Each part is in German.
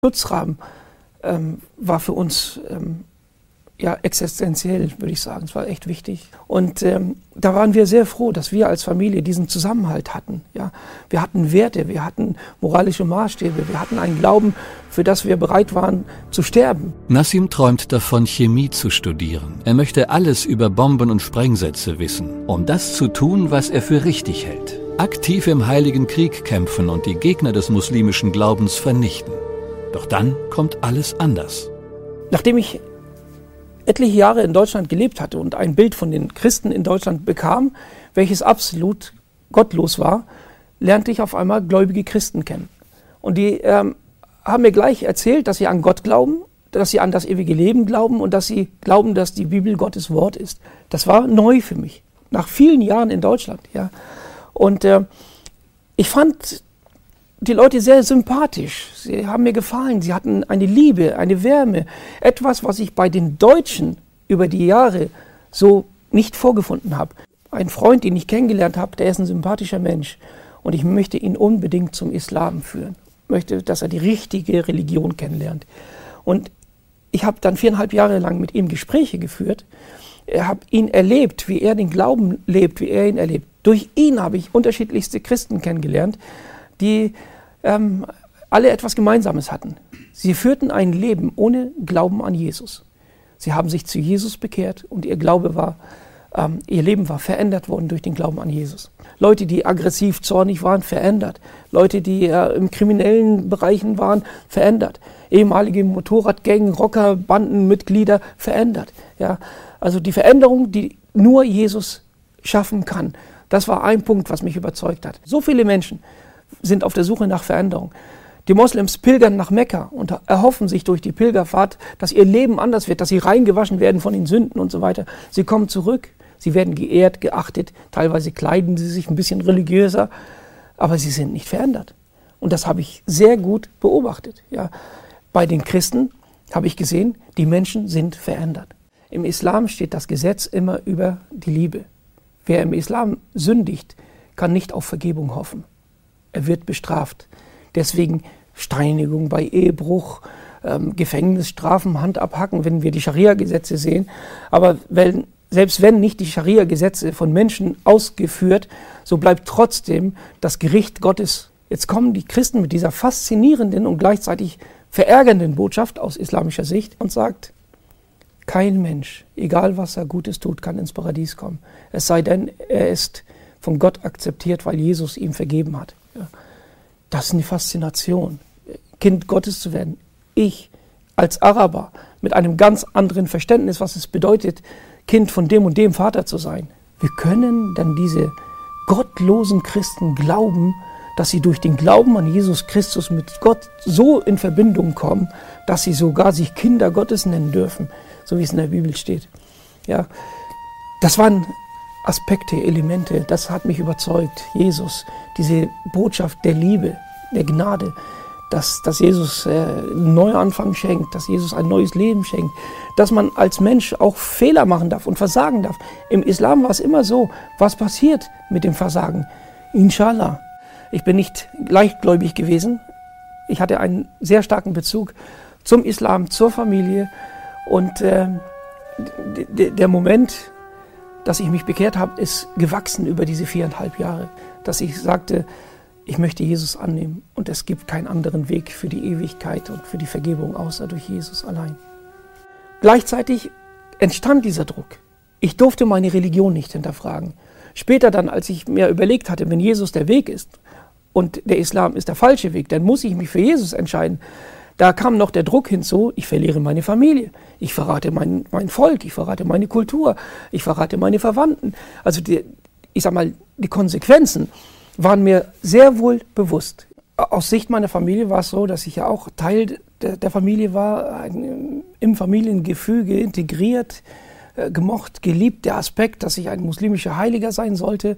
Schutzrahmen war für uns existenziell, würde ich sagen. Es war echt wichtig. Und da waren wir sehr froh, dass wir als Familie diesen Zusammenhalt hatten. Ja? Wir hatten Werte, wir hatten moralische Maßstäbe, wir hatten einen Glauben, für das wir bereit waren zu sterben. Nassim träumt davon, Chemie zu studieren. Er möchte alles über Bomben und Sprengsätze wissen, um das zu tun, was er für richtig hält. Aktiv im Heiligen Krieg kämpfen und die Gegner des muslimischen Glaubens vernichten. Doch dann kommt alles anders. Nachdem ich etliche Jahre in Deutschland gelebt hatte und ein Bild von den Christen in Deutschland bekam, welches absolut gottlos war, lernte ich auf einmal gläubige Christen kennen. Und die haben mir gleich erzählt, dass sie an Gott glauben, dass sie an das ewige Leben glauben und dass sie glauben, dass die Bibel Gottes Wort ist. Das war neu für mich, nach vielen Jahren in Deutschland. Ja. Und ich fand die Leute sehr sympathisch. Sie haben mir gefallen. Sie hatten eine Liebe, eine Wärme. Etwas, was ich bei den Deutschen über die Jahre so nicht vorgefunden habe. Ein Freund, den ich kennengelernt habe, der ist ein sympathischer Mensch. Und ich möchte ihn unbedingt zum Islam führen. Ich möchte, dass er die richtige Religion kennenlernt. Und ich habe dann 4,5 Jahre lang mit ihm Gespräche geführt. Ich habe ihn erlebt, wie er den Glauben lebt, wie er ihn erlebt. Durch ihn habe ich unterschiedlichste Christen kennengelernt, die alle etwas Gemeinsames hatten. Sie führten ein Leben ohne Glauben an Jesus. Sie haben sich zu Jesus bekehrt und ihr Leben war verändert worden durch den Glauben an Jesus. Leute, die aggressiv, zornig waren, verändert. Leute, die im kriminellen Bereichen waren, verändert. Ehemalige Motorradgänge, Rocker, Bandenmitglieder, verändert. Ja, also die Veränderung, die nur Jesus schaffen kann, das war ein Punkt, was mich überzeugt hat. So viele Menschen sind auf der Suche nach Veränderung. Die Moslems pilgern nach Mekka und erhoffen sich durch die Pilgerfahrt, dass ihr Leben anders wird, dass sie reingewaschen werden von den Sünden und so weiter. Sie kommen zurück, sie werden geehrt, geachtet, teilweise kleiden sie sich ein bisschen religiöser, aber sie sind nicht verändert. Und das habe ich sehr gut beobachtet. Ja. Bei den Christen habe ich gesehen, die Menschen sind verändert. Im Islam steht das Gesetz immer über die Liebe. Wer im Islam sündigt, kann nicht auf Vergebung hoffen. Er wird bestraft. Deswegen Steinigung bei Ehebruch, Gefängnisstrafen, Hand abhacken, wenn wir die Scharia-Gesetze sehen. Aber selbst wenn nicht die Scharia-Gesetze von Menschen ausgeführt, so bleibt trotzdem das Gericht Gottes. Jetzt kommen die Christen mit dieser faszinierenden und gleichzeitig verärgernden Botschaft aus islamischer Sicht und sagt, kein Mensch, egal was er Gutes tut, kann ins Paradies kommen. Es sei denn, er ist von Gott akzeptiert, weil Jesus ihm vergeben hat. Ja. Das ist eine Faszination, Kind Gottes zu werden. Ich als Araber mit einem ganz anderen Verständnis, was es bedeutet, Kind von dem und dem Vater zu sein. Wir können dann diese gottlosen Christen glauben, dass sie durch den Glauben an Jesus Christus mit Gott so in Verbindung kommen, dass sie sogar sich Kinder Gottes nennen dürfen, so wie es in der Bibel steht. Ja, das waren Aspekte, Elemente, das hat mich überzeugt. Jesus, diese Botschaft der Liebe, der Gnade, dass Jesus einen Neuanfang schenkt, dass Jesus ein neues Leben schenkt, dass man als Mensch auch Fehler machen darf und versagen darf. Im Islam war es immer so, was passiert mit dem Versagen? Inshallah. Ich bin nicht leichtgläubig gewesen. Ich hatte einen sehr starken Bezug zum Islam, zur Familie. Und der Moment, dass ich mich bekehrt habe, ist gewachsen über diese 4,5 Jahre. Dass ich sagte, ich möchte Jesus annehmen und es gibt keinen anderen Weg für die Ewigkeit und für die Vergebung, außer durch Jesus allein. Gleichzeitig entstand dieser Druck. Ich durfte meine Religion nicht hinterfragen. Später dann, als ich mir überlegt hatte, wenn Jesus der Weg ist und der Islam ist der falsche Weg, dann muss ich mich für Jesus entscheiden. Da kam noch der Druck hinzu, ich verliere meine Familie, ich verrate mein Volk, ich verrate meine Kultur, ich verrate meine Verwandten. Also die Konsequenzen waren mir sehr wohl bewusst. Aus Sicht meiner Familie war es so, dass ich ja auch Teil der Familie war, im Familiengefüge integriert, gemocht, geliebt. Der Aspekt, dass ich ein muslimischer Heiliger sein sollte,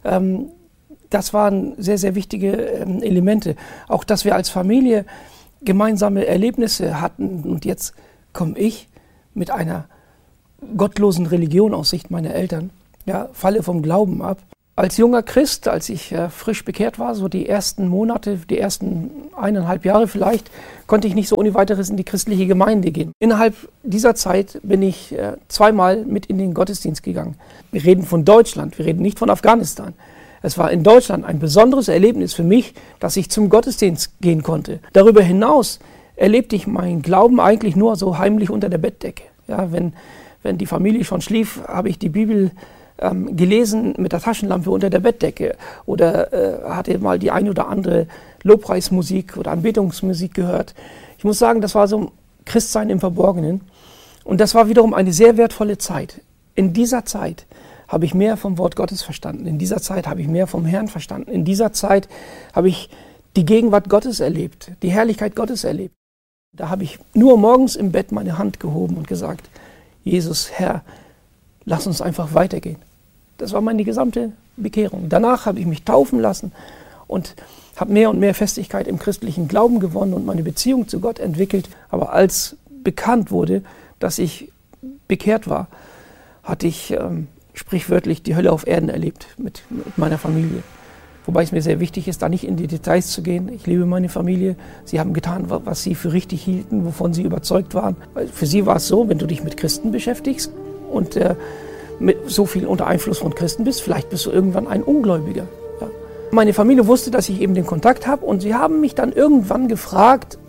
das waren sehr, sehr wichtige Elemente. Auch, dass wir als Familie gemeinsame Erlebnisse hatten. Und jetzt komme ich mit einer gottlosen Religion aus Sicht meiner Eltern, ja, falle vom Glauben ab. Als junger Christ, als ich frisch bekehrt war, so die ersten Monate, die ersten 1,5 Jahre vielleicht, konnte ich nicht so ohne weiteres in die christliche Gemeinde gehen. Innerhalb dieser Zeit bin ich zweimal mit in den Gottesdienst gegangen. Wir reden von Deutschland, wir reden nicht von Afghanistan. Es war in Deutschland ein besonderes Erlebnis für mich, dass ich zum Gottesdienst gehen konnte. Darüber hinaus erlebte ich meinen Glauben eigentlich nur so heimlich unter der Bettdecke. Ja, wenn die Familie schon schlief, habe ich die Bibel gelesen mit der Taschenlampe unter der Bettdecke oder hatte mal die ein oder andere Lobpreismusik oder Anbetungsmusik gehört. Ich muss sagen, das war so Christsein im Verborgenen und das war wiederum eine sehr wertvolle Zeit. In dieser Zeit habe ich mehr vom Wort Gottes verstanden. In dieser Zeit habe ich mehr vom Herrn verstanden. In dieser Zeit habe ich die Gegenwart Gottes erlebt, die Herrlichkeit Gottes erlebt. Da habe ich nur morgens im Bett meine Hand gehoben und gesagt, Jesus, Herr, lass uns einfach weitergehen. Das war meine gesamte Bekehrung. Danach habe ich mich taufen lassen und habe mehr und mehr Festigkeit im christlichen Glauben gewonnen und meine Beziehung zu Gott entwickelt. Aber als bekannt wurde, dass ich bekehrt war, hatte ich sprichwörtlich die Hölle auf Erden erlebt mit meiner Familie. Wobei es mir sehr wichtig ist, da nicht in die Details zu gehen. Ich liebe meine Familie. Sie haben getan, was sie für richtig hielten, wovon sie überzeugt waren. Für sie war es so, wenn du dich mit Christen beschäftigst und mit so viel unter Einfluss von Christen bist, vielleicht bist du irgendwann ein Ungläubiger. Ja. Meine Familie wusste, dass ich eben den Kontakt habe und sie haben mich dann irgendwann gefragt,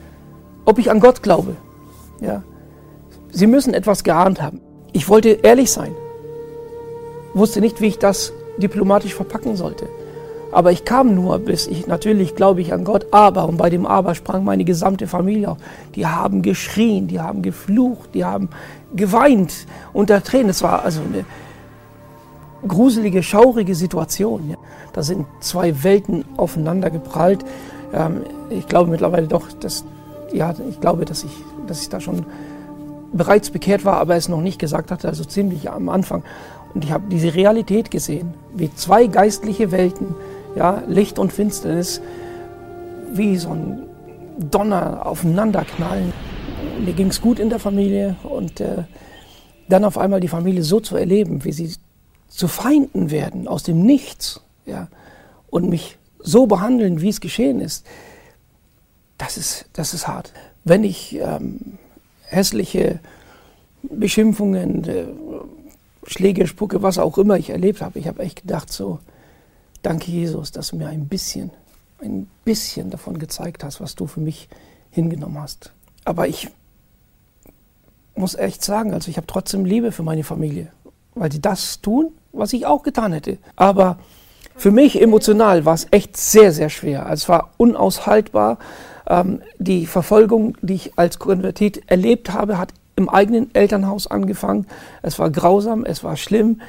ob ich an Gott glaube. Ja. Sie müssen etwas geahnt haben. Ich wollte ehrlich sein, wusste nicht, wie ich das diplomatisch verpacken sollte. Aber ich kam nur, bis ich, natürlich glaube ich an Gott, aber, und bei dem Aber sprang meine gesamte Familie auf. Die haben geschrien, die haben geflucht, die haben geweint unter Tränen. Es war also eine gruselige, schaurige Situation. Ja. Da sind zwei Welten aufeinander geprallt. Ich glaube mittlerweile doch, dass ich da schon bereits bekehrt war, aber es noch nicht gesagt hatte, also ziemlich am Anfang. Und ich habe diese Realität gesehen, wie zwei geistliche Welten, ja, Licht und Finsternis, wie so ein Donner aufeinanderknallen. Mir ging es gut in der Familie und dann auf einmal die Familie so zu erleben, wie sie zu Feinden werden aus dem Nichts, ja, und mich so behandeln, wie es geschehen ist, das ist hart. Wenn ich hässliche Beschimpfungen, Schläge, Spucke, was auch immer ich erlebt habe, ich habe echt gedacht so, danke Jesus, dass du mir ein bisschen davon gezeigt hast, was du für mich hingenommen hast. Aber ich muss echt sagen, also ich habe trotzdem Liebe für meine Familie, weil sie das tun, was ich auch getan hätte. Aber für mich emotional war es echt sehr, sehr schwer. Also es war unaushaltbar. Die Verfolgung, die ich als Konvertit erlebt habe, hat im eigenen Elternhaus angefangen. Es war grausam, es war schlimm.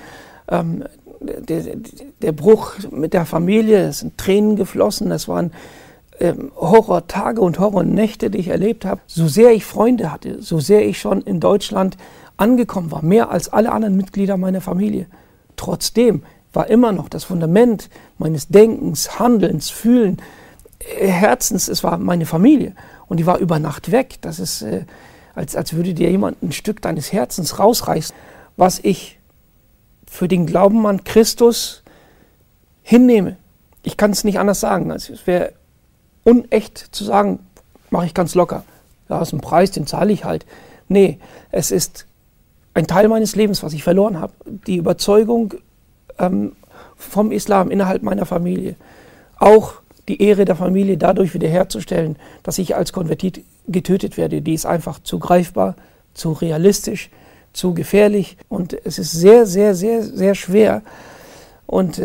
Der Bruch mit der Familie, es sind Tränen geflossen, es waren Horrortage und Horrornächte, die ich erlebt habe. So sehr ich Freunde hatte, so sehr ich schon in Deutschland angekommen war, mehr als alle anderen Mitglieder meiner Familie. Trotzdem war immer noch das Fundament meines Denkens, Handelns, Fühlen, Herzens, es war meine Familie. Und die war über Nacht weg. Das ist, als würde dir jemand ein Stück deines Herzens rausreißen, was ich für den Glauben an Christus hinnehme. Ich kann es nicht anders sagen. Also es wäre unecht zu sagen, mache ich ganz locker. Ja, ist ein Preis, den zahle ich halt. Nee, es ist ein Teil meines Lebens, was ich verloren habe. Die Überzeugung vom Islam innerhalb meiner Familie. Auch die Ehre der Familie dadurch wiederherzustellen, dass ich als Konvertit getötet werde. Die ist einfach zu greifbar, zu realistisch, zu gefährlich. Und es ist sehr, sehr, sehr, sehr schwer. Und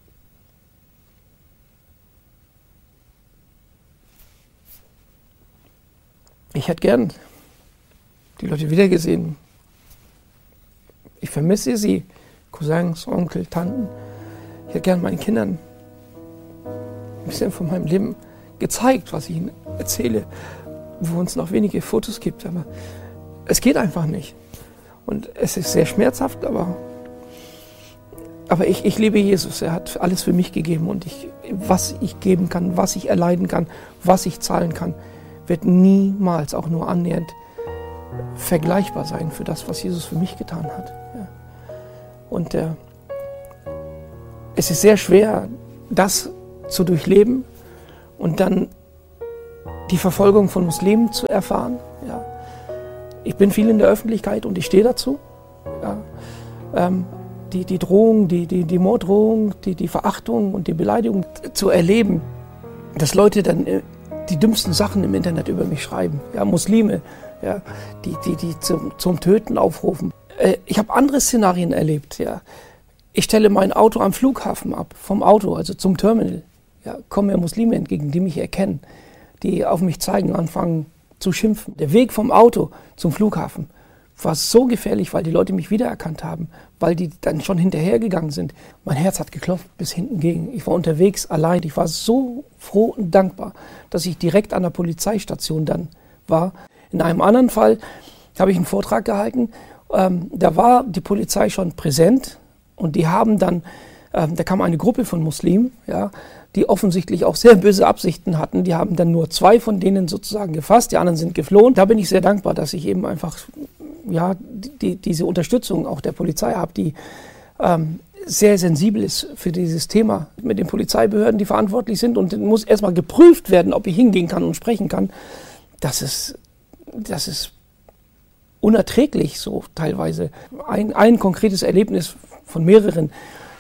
ich hätte gern die Leute wiedergesehen. Ich vermisse sie. Cousins, Onkel, Tanten. Ich hätte gern meinen Kindern ein bisschen von meinem Leben gezeigt, was ich ihnen erzähle, wo es noch wenige Fotos gibt. Aber es geht einfach nicht. Und es ist sehr schmerzhaft, aber ich liebe Jesus. Er hat alles für mich gegeben. Und was ich geben kann, was ich erleiden kann, was ich zahlen kann, wird niemals auch nur annähernd vergleichbar sein für das, was Jesus für mich getan hat. Ja. Und Es ist sehr schwer, das zu durchleben und dann die Verfolgung von Muslimen zu erfahren. Ja. Ich bin viel in der Öffentlichkeit und ich stehe dazu. Ja. Die Drohung, die Morddrohung, die Verachtung und die Beleidigung zu erleben, dass Leute dann die dümmsten Sachen im Internet über mich schreiben. Ja, Muslime, ja, die zum Töten aufrufen. Ich habe andere Szenarien erlebt. Ja. Ich stelle mein Auto am Flughafen ab, vom Auto, also zum Terminal. Ja, kommen mir Muslime entgegen, die mich erkennen, die auf mich zeigen, anfangen zu schimpfen. Der Weg vom Auto zum Flughafen war so gefährlich, weil die Leute mich wiedererkannt haben, weil die dann schon hinterhergegangen sind. Mein Herz hat geklopft bis hinten gegen. Ich war unterwegs allein. Ich war so froh und dankbar, dass ich direkt an der Polizeistation dann war. In einem anderen Fall habe ich einen Vortrag gehalten. Da war die Polizei schon präsent und die haben dann, da kam eine Gruppe von Muslimen, ja, die offensichtlich auch sehr böse Absichten hatten. Die haben dann nur 2 von denen sozusagen gefasst, die anderen sind geflohen. Da bin ich sehr dankbar, dass ich eben einfach diese Unterstützung auch der Polizei habe, die sehr sensibel ist für dieses Thema mit den Polizeibehörden, die verantwortlich sind. Und muss erstmal geprüft werden, ob ich hingehen kann und sprechen kann. Das ist unerträglich so teilweise. Ein konkretes Erlebnis von mehreren.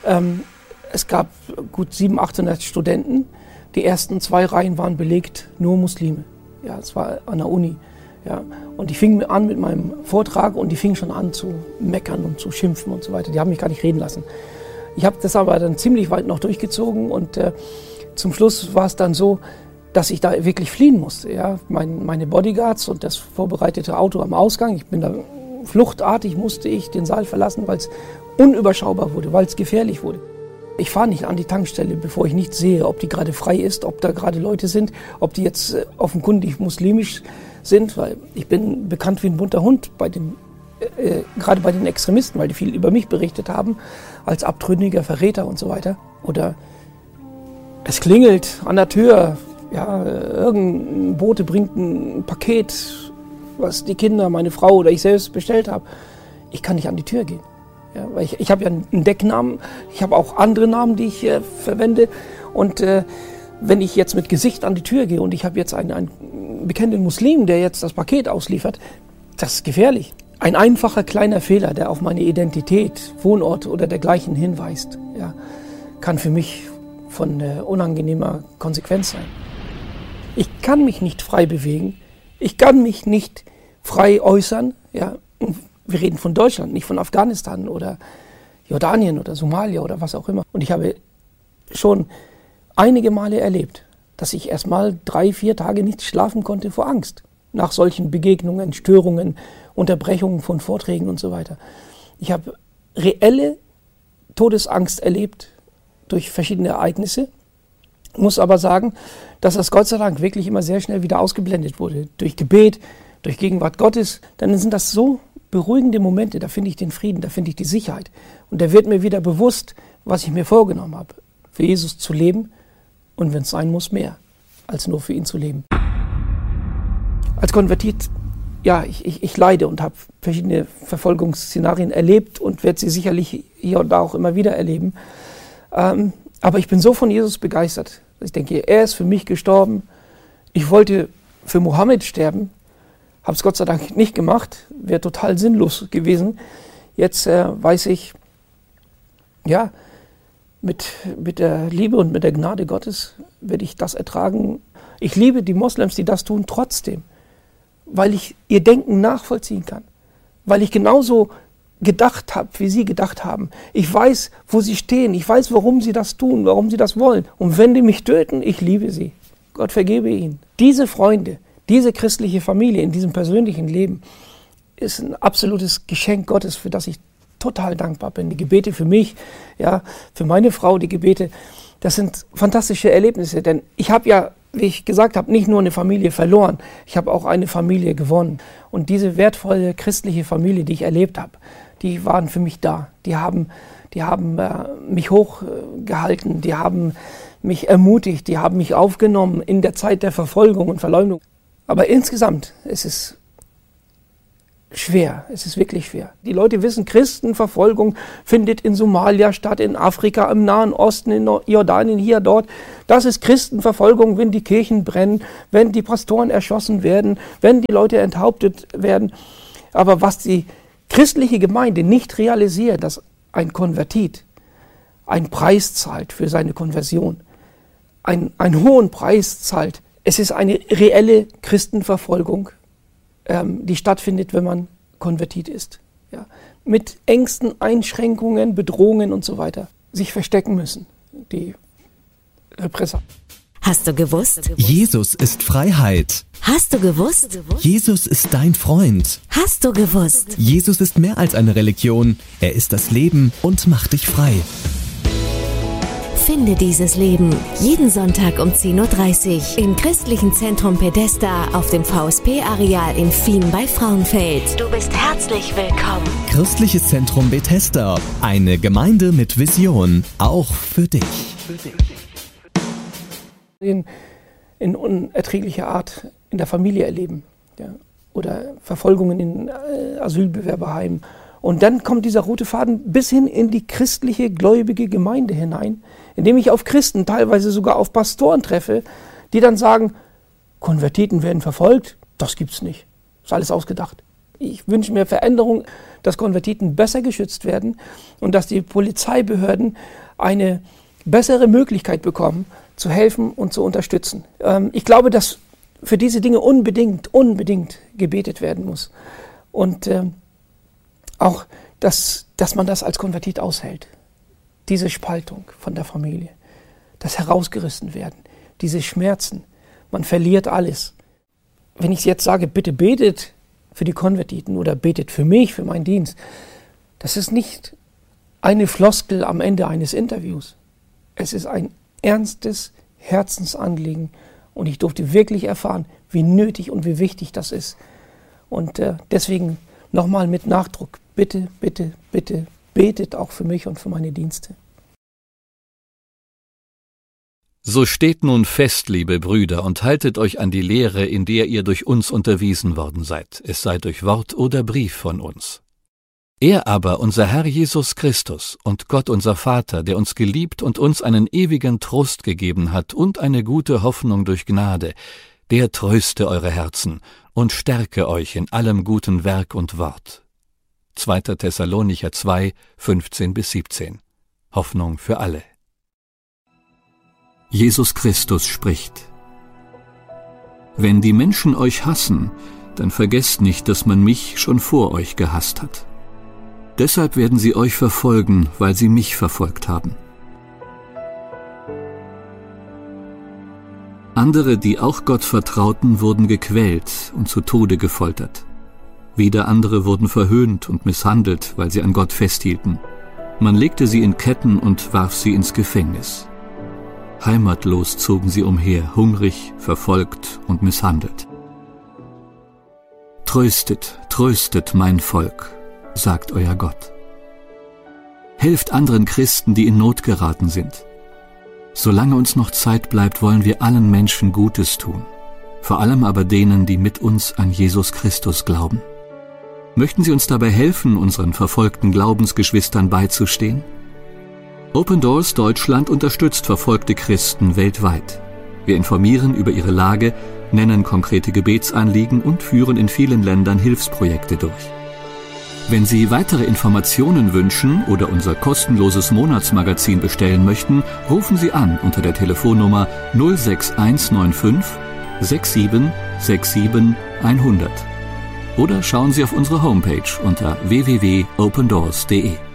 Es gab gut 700, 800 Studenten. Die ersten 2 Reihen waren belegt, nur Muslime. Ja, es war an der Uni. Ja. Und ich fing an mit meinem Vortrag und die fingen schon an zu meckern und zu schimpfen und so weiter. Die haben mich gar nicht reden lassen. Ich habe das aber dann ziemlich weit noch durchgezogen und zum Schluss war es dann so, dass ich da wirklich fliehen musste. Ja. Meine Bodyguards und das vorbereitete Auto am Ausgang, ich bin da fluchtartig, musste ich den Saal verlassen, weil es unüberschaubar wurde, weil es gefährlich wurde. Ich fahre nicht an die Tankstelle, bevor ich nicht sehe, ob die gerade frei ist, ob da gerade Leute sind, ob die jetzt offenkundig muslimisch sind, weil ich bin bekannt wie ein bunter Hund gerade bei den Extremisten, weil die viel über mich berichtet haben, als abtrünniger Verräter und so weiter. Oder es klingelt an der Tür, ja, irgendein Bote bringt ein Paket, was die Kinder, meine Frau oder ich selbst bestellt habe. Ich kann nicht an die Tür gehen. Ja, weil ich habe ja einen Decknamen, ich habe auch andere Namen, die ich verwende. Und wenn ich jetzt mit Gesicht an die Tür gehe und ich habe jetzt einen bekannten Muslim, der jetzt das Paket ausliefert, das ist gefährlich. Ein einfacher kleiner Fehler, der auf meine Identität, Wohnort oder dergleichen hinweist, ja, kann für mich von unangenehmer Konsequenz sein. Ich kann mich nicht frei bewegen, ich kann mich nicht frei äußern. Ja. Wir reden von Deutschland, nicht von Afghanistan oder Jordanien oder Somalia oder was auch immer. Und ich habe schon einige Male erlebt, dass ich erst mal 3, 4 Tage nicht schlafen konnte vor Angst. Nach solchen Begegnungen, Störungen, Unterbrechungen von Vorträgen und so weiter. Ich habe reelle Todesangst erlebt durch verschiedene Ereignisse. Muss aber sagen, dass das Gott sei Dank wirklich immer sehr schnell wieder ausgeblendet wurde. Durch Gebet, durch Gegenwart Gottes. Dann sind das so beruhigende Momente, da finde ich den Frieden, da finde ich die Sicherheit. Und da wird mir wieder bewusst, was ich mir vorgenommen habe, für Jesus zu leben und wenn es sein muss, mehr, als nur für ihn zu leben. Als Konvertit, ja, ich leide und habe verschiedene Verfolgungsszenarien erlebt und werde sie sicherlich hier und da auch immer wieder erleben. Aber ich bin so von Jesus begeistert, dass ich denke, er ist für mich gestorben. Ich wollte für Mohammed sterben, habe es Gott sei Dank nicht gemacht, wäre total sinnlos gewesen. Jetzt weiß ich, ja, mit der Liebe und mit der Gnade Gottes werde ich das ertragen. Ich liebe die Moslems, die das tun, trotzdem, weil ich ihr Denken nachvollziehen kann, weil ich genauso gedacht habe, wie sie gedacht haben. Ich weiß, wo sie stehen, ich weiß, warum sie das tun, warum sie das wollen. Und wenn die mich töten, ich liebe sie. Gott vergebe ihnen. Diese Freunde, diese christliche Familie in diesem persönlichen Leben ist ein absolutes Geschenk Gottes, für das ich total dankbar bin. Die Gebete für mich, ja, für meine Frau, die Gebete, das sind fantastische Erlebnisse. Denn ich habe ja, wie ich gesagt habe, nicht nur eine Familie verloren, ich habe auch eine Familie gewonnen. Und diese wertvolle christliche Familie, die ich erlebt habe, die waren für mich da. Die haben mich hochgehalten, die haben mich ermutigt, die haben mich aufgenommen in der Zeit der Verfolgung und Verleumdung. Aber insgesamt ist es schwer. Es ist wirklich schwer. Die Leute wissen, Christenverfolgung findet in Somalia statt, in Afrika, im Nahen Osten, in Jordanien, hier, dort. Das ist Christenverfolgung, wenn die Kirchen brennen, wenn die Pastoren erschossen werden, wenn die Leute enthauptet werden. Aber was die christliche Gemeinde nicht realisiert, dass ein Konvertit einen Preis zahlt für seine Konversion, einen hohen Preis zahlt. Es ist eine reelle Christenverfolgung, die stattfindet, wenn man konvertiert ist. Ja. Mit Ängsten, Einschränkungen, Bedrohungen und so weiter. Sich verstecken müssen, die Represser. Hast du gewusst? Jesus ist Freiheit. Hast du gewusst? Jesus ist dein Freund. Hast du gewusst? Jesus ist mehr als eine Religion. Er ist das Leben und macht dich frei. Finde dieses Leben jeden Sonntag um 10.30 Uhr im Christlichen Zentrum Bethesda auf dem VSP-Areal in Fien bei Frauenfeld. Du bist herzlich willkommen. Christliches Zentrum Bethesda. Eine Gemeinde mit Vision. Auch für dich. In unerträglicher Art in der Familie erleben. Ja, oder Verfolgungen in Asylbewerberheimen. Und dann kommt dieser rote Faden bis hin in die christliche, gläubige Gemeinde hinein, indem ich auf Christen, teilweise sogar auf Pastoren treffe, die dann sagen, Konvertiten werden verfolgt, das gibt's nicht. Ist alles ausgedacht. Ich wünsche mir Veränderung, dass Konvertiten besser geschützt werden und dass die Polizeibehörden eine bessere Möglichkeit bekommen, zu helfen und zu unterstützen. Ich glaube, dass für diese Dinge unbedingt gebetet werden muss. Und auch, dass man das als Konvertit aushält. Diese Spaltung von der Familie, das herausgerissen werden, diese Schmerzen, man verliert alles. Wenn ich jetzt sage, bitte betet für die Konvertiten oder betet für mich, für meinen Dienst, das ist nicht eine Floskel am Ende eines Interviews. Es ist ein ernstes Herzensanliegen und ich durfte wirklich erfahren, wie nötig und wie wichtig das ist. Und deswegen nochmal mit Nachdruck, bitte, bitte, bitte, betet auch für mich und für meine Dienste. So steht nun fest, liebe Brüder, und haltet euch an die Lehre, in der ihr durch uns unterwiesen worden seid, es sei durch Wort oder Brief von uns. Er aber, unser Herr Jesus Christus und Gott unser Vater, der uns geliebt und uns einen ewigen Trost gegeben hat und eine gute Hoffnung durch Gnade, der tröste eure Herzen und stärke euch in allem guten Werk und Wort. 2. Thessalonicher 2, 15-17. Hoffnung für alle. Jesus Christus spricht: Wenn die Menschen euch hassen, dann vergesst nicht, dass man mich schon vor euch gehasst hat. Deshalb werden sie euch verfolgen, weil sie mich verfolgt haben. Andere, die auch Gott vertrauten, wurden gequält und zu Tode gefoltert. Wieder andere wurden verhöhnt und misshandelt, weil sie an Gott festhielten. Man legte sie in Ketten und warf sie ins Gefängnis. Heimatlos zogen sie umher, hungrig, verfolgt und misshandelt. Tröstet, tröstet mein Volk, sagt euer Gott. Helft anderen Christen, die in Not geraten sind. Solange uns noch Zeit bleibt, wollen wir allen Menschen Gutes tun, vor allem aber denen, die mit uns an Jesus Christus glauben. Möchten Sie uns dabei helfen, unseren verfolgten Glaubensgeschwistern beizustehen? Open Doors Deutschland unterstützt verfolgte Christen weltweit. Wir informieren über ihre Lage, nennen konkrete Gebetsanliegen und führen in vielen Ländern Hilfsprojekte durch. Wenn Sie weitere Informationen wünschen oder unser kostenloses Monatsmagazin bestellen möchten, rufen Sie an unter der Telefonnummer 06195 6767 100 oder schauen Sie auf unsere Homepage unter www.opendoors.de.